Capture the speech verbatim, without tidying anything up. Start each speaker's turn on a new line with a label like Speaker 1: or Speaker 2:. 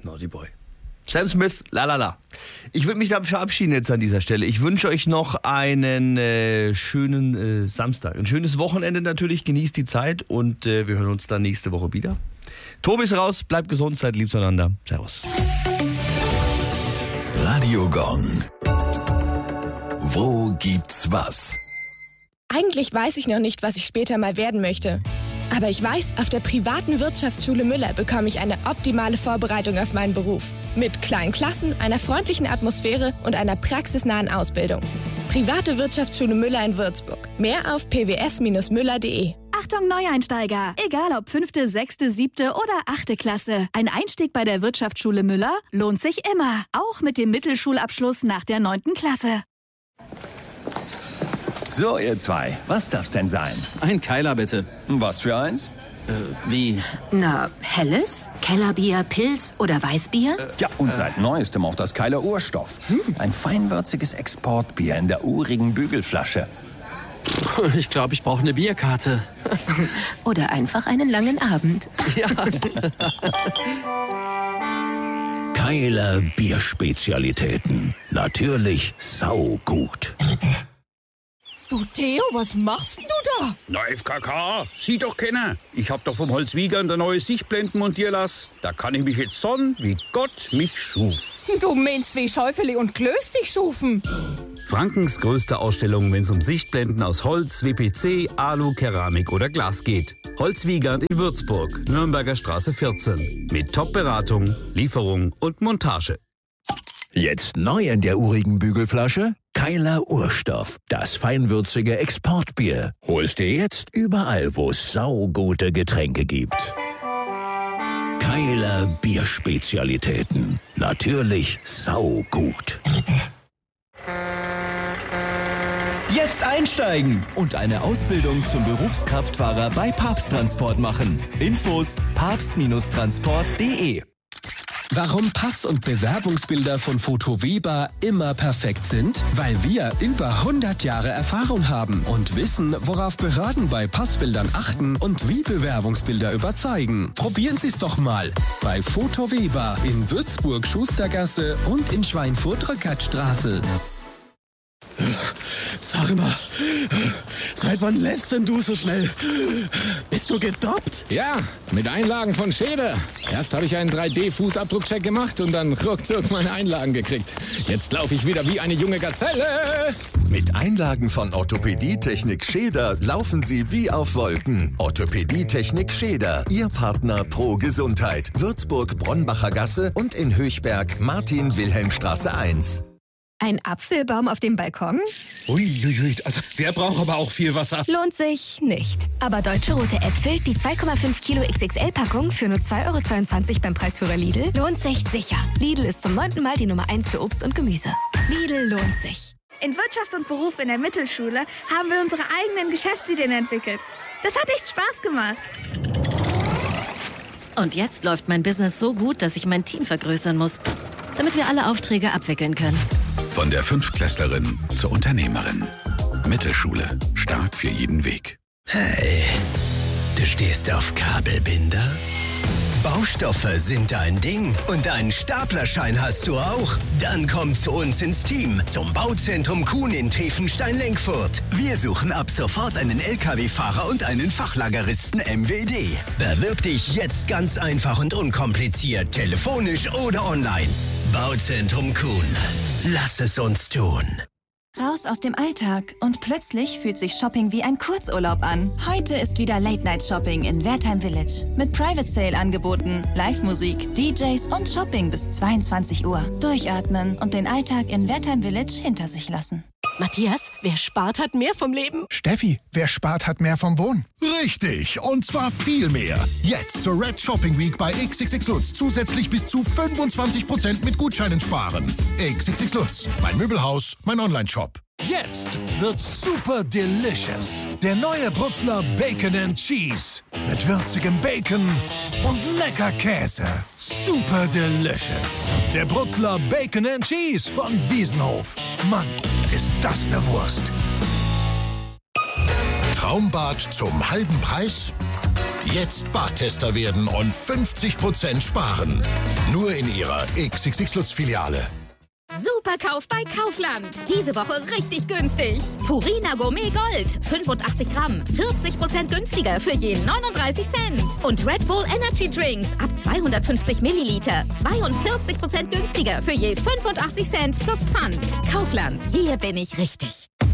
Speaker 1: Naughty Boy. Sam Smith, la la la. Ich würde mich da verabschieden jetzt an dieser Stelle. Ich wünsche euch noch einen äh, schönen äh, Samstag. Ein schönes Wochenende natürlich. Genießt die Zeit und äh, wir hören uns dann nächste Woche wieder. Tobi ist raus. Bleibt gesund, seid lieb zueinander. Servus.
Speaker 2: Radio Gong. Wo gibt's was?
Speaker 3: Eigentlich weiß ich noch nicht, was ich später mal werden möchte. Aber ich weiß, auf der privaten Wirtschaftsschule Müller bekomme ich eine optimale Vorbereitung auf meinen Beruf. Mit kleinen Klassen, einer freundlichen Atmosphäre und einer praxisnahen Ausbildung. Private Wirtschaftsschule Müller in Würzburg. Mehr auf p w s Bindestrich müller punkt d e.
Speaker 4: Achtung Neueinsteiger! Egal ob fünfte, sechste, siebte oder achte Klasse. Ein Einstieg bei der Wirtschaftsschule Müller lohnt sich immer. Auch mit dem Mittelschulabschluss nach der neunten Klasse.
Speaker 5: So, ihr zwei, was darf's denn sein?
Speaker 6: Ein Keiler, bitte.
Speaker 5: Was für eins?
Speaker 6: Äh, wie?
Speaker 7: Na, helles, Kellerbier, Pilz oder Weißbier?
Speaker 5: Äh, ja, und äh. seit Neuestem auch das Keiler Urstoff. Hm. Ein feinwürziges Exportbier in der urigen Bügelflasche.
Speaker 6: Ich glaube, ich brauche eine Bierkarte.
Speaker 7: Oder einfach einen langen Abend.
Speaker 6: Ja.
Speaker 2: Keiler Bierspezialitäten. Natürlich saugut.
Speaker 8: Du, Theo, was machst denn du da?
Speaker 9: Na, F K K, sieh doch keiner. Ich hab doch vom Holzwiegern der neue Sichtblenden montieren lassen. Da kann ich mich jetzt sonnen, wie Gott mich schuf.
Speaker 8: Du meinst wie Schäufele und Klöß dich schufen.
Speaker 9: Frankens größte Ausstellung, wenn es um Sichtblenden aus Holz, W P C, Alu, Keramik oder Glas geht. Holzwiegand in Würzburg, Nürnberger Straße vierzehn. Mit Top-Beratung, Lieferung und Montage.
Speaker 2: Jetzt neu in der urigen Bügelflasche? Keiler Urstoff, das feinwürzige Exportbier. Holst dir jetzt überall, wo es saugute Getränke gibt. Keiler Bierspezialitäten. Natürlich saugut.
Speaker 10: Jetzt einsteigen und eine Ausbildung zum Berufskraftfahrer bei Papst Transport machen. Infos papst Transport punkt d e.
Speaker 11: Warum Pass- und Bewerbungsbilder von Foto Weber immer perfekt sind? Weil wir über hundert Jahre Erfahrung haben und wissen, worauf Behörden bei Passbildern achten und wie Bewerbungsbilder überzeugen. Probieren Sie es doch mal bei Foto Weber in Würzburg Schustergasse und in Schweinfurt Rückertstraße.
Speaker 12: Sag mal, seit wann lässt denn du so schnell? Bist du gedoppt?
Speaker 13: Ja, mit Einlagen von Schäder. Erst habe ich einen drei D Fußabdruckcheck gemacht und dann ruckzuck meine Einlagen gekriegt. Jetzt laufe ich wieder wie eine junge Gazelle.
Speaker 2: Mit Einlagen von Orthopädietechnik Schäder laufen Sie wie auf Wolken. Orthopädietechnik Schäder, Ihr Partner pro Gesundheit. Würzburg Bronnbacher Gasse und in Höchberg Martin-Wilhelm-Straße eins.
Speaker 14: Ein Apfelbaum auf dem Balkon?
Speaker 12: Uiuiui, also der braucht aber auch viel Wasser.
Speaker 14: Lohnt sich nicht. Aber Deutsche Rote Äpfel, die zwei Komma fünf Kilo X X L-Packung für nur zwei Euro zweiundzwanzig beim Preisführer Lidl, lohnt sich sicher. Lidl ist zum neunten Mal die Nummer eins für Obst und Gemüse. Lidl lohnt sich.
Speaker 15: In Wirtschaft und Beruf in der Mittelschule haben wir unsere eigenen Geschäftsideen entwickelt. Das hat echt Spaß gemacht.
Speaker 16: Und jetzt läuft mein Business so gut, dass ich mein Team vergrößern muss, damit wir alle Aufträge abwickeln können.
Speaker 17: Von der Fünftklässlerin zur Unternehmerin. Mittelschule. Stark für jeden Weg.
Speaker 18: Hey, du stehst auf Kabelbinder? Baustoffe sind dein Ding und einen Staplerschein hast du auch. Dann komm zu uns ins Team, zum Bauzentrum Kuhn in Triefenstein-Lenkfurt. Wir suchen ab sofort einen L K W-Fahrer und einen Fachlageristen M W D. Bewirb dich jetzt ganz einfach und unkompliziert, telefonisch oder online. Bauzentrum Kuhn. Lass es uns tun.
Speaker 19: Raus aus dem Alltag und plötzlich fühlt sich Shopping wie ein Kurzurlaub an. Heute ist wieder Late-Night-Shopping in Wertheim Village. Mit Private-Sale-Angeboten, Live-Musik, D Js und Shopping bis zweiundzwanzig Uhr. Durchatmen und den Alltag in Wertheim Village hinter sich lassen.
Speaker 8: Matthias, wer spart, hat mehr vom Leben.
Speaker 20: Steffi, wer spart, hat mehr vom Wohnen. Richtig, und zwar viel mehr. Jetzt zur Red Shopping Week bei X X X Lutz zusätzlich bis zu fünfundzwanzig Prozent mit Gutscheinen sparen. X X X Lutz, mein Möbelhaus, mein Online-Shop.
Speaker 21: Jetzt wird's super delicious. Der neue Brutzler Bacon and Cheese. Mit würzigem Bacon und lecker Käse. Super delicious. Der Brutzler Bacon and Cheese von Wiesenhof. Mann, ist das eine Wurst.
Speaker 20: Traumbad zum halben Preis? Jetzt Bartester werden und fünfzig Prozent sparen. Nur in Ihrer X X X Lutz Filiale.
Speaker 1: Superkauf bei Kaufland. Diese Woche richtig günstig. Purina Gourmet Gold. fünfundachtzig Gramm. vierzig Prozent günstiger für je neununddreißig Cent. Und Red Bull Energy Drinks ab zweihundertfünfzig Milliliter. zweiundvierzig Prozent günstiger für je fünfundachtzig Cent plus Pfand. Kaufland. Hier bin ich richtig.